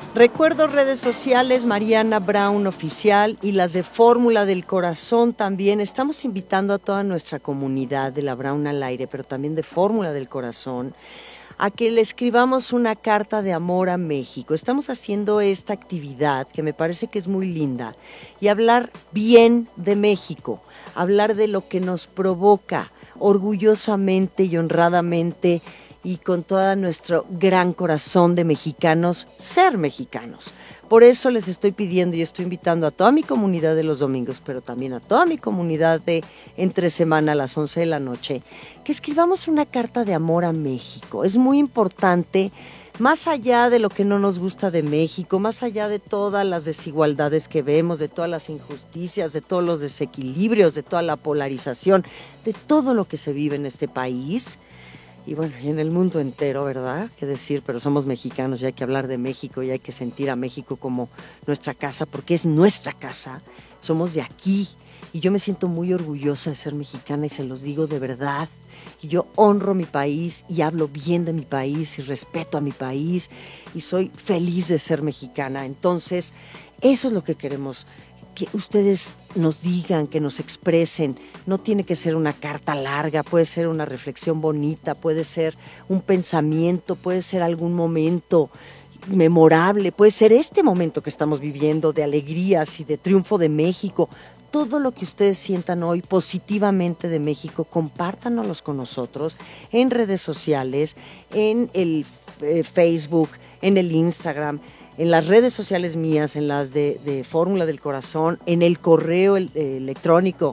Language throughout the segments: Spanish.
Recuerdo redes sociales, Mariana Brown Oficial, y las de Fórmula del Corazón también. Estamos invitando a toda nuestra comunidad de la Brown al Aire, pero también de Fórmula del Corazón, a que le escribamos una carta de amor a México. Estamos haciendo esta actividad que me parece que es muy linda, y hablar bien de México, hablar de lo que nos provoca orgullosamente y honradamente y con todo nuestro gran corazón de mexicanos, ser mexicanos. Por eso les estoy pidiendo y estoy invitando a toda mi comunidad de los domingos, pero también a toda mi comunidad de entre semana a las 11 de la noche, que escribamos una carta de amor a México. Es muy importante, más allá de lo que no nos gusta de México, más allá de todas las desigualdades que vemos, de todas las injusticias, de todos los desequilibrios, de toda la polarización, de todo lo que se vive en este país, y bueno, y en el mundo entero, ¿verdad? Qué decir, pero somos mexicanos y hay que hablar de México y hay que sentir a México como nuestra casa, porque es nuestra casa, somos de aquí, y yo me siento muy orgullosa de ser mexicana y se los digo de verdad. Y yo honro mi país y hablo bien de mi país y respeto a mi país y soy feliz de ser mexicana. Entonces, eso es lo que queremos, que ustedes nos digan, que nos expresen. No tiene que ser una carta larga, puede ser una reflexión bonita, puede ser un pensamiento, puede ser algún momento memorable, puede ser este momento que estamos viviendo de alegrías y de triunfo de México. Todo lo que ustedes sientan hoy positivamente de México, compártanos con nosotros en redes sociales, en el Facebook, en el Instagram, en las redes sociales mías, en las de Fórmula del Corazón, en el correo electrónico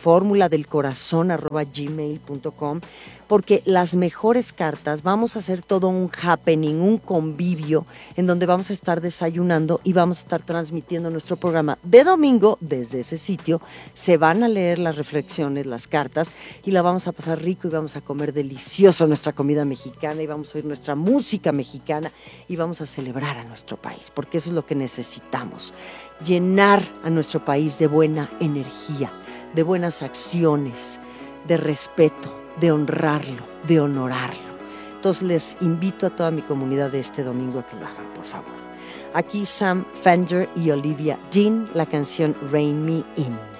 formuladelcorazon@gmail.com, porque las mejores cartas, vamos a hacer todo un happening, un convivio, en donde vamos a estar desayunando y vamos a estar transmitiendo nuestro programa de domingo desde ese sitio. Se van a leer las reflexiones, las cartas, y la vamos a pasar rico y vamos a comer delicioso nuestra comida mexicana y vamos a oír nuestra música mexicana y vamos a celebrar a nuestro país, porque eso es lo que necesitamos, llenar a nuestro país de buena energía, de buenas acciones, de respeto, de honrarlo, de honorarlo. Entonces les invito a toda mi comunidad de este domingo a que lo hagan, por favor. Aquí Sam Fender y Olivia Dean, la canción Rain Me In.